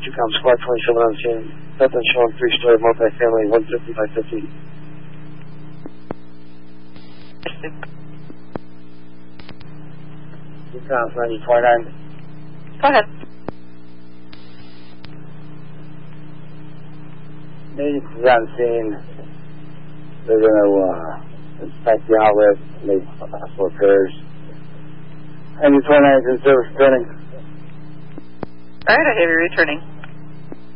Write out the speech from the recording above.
2Com Squad 27 on scene. Nothing showing 3-story multifamily, 150 by 50. Decom 9029. Go ahead. Natives is on scene. They're going to inspect the outlet, make possible repairs. 9029 is in service, returning. All right, I have you returning.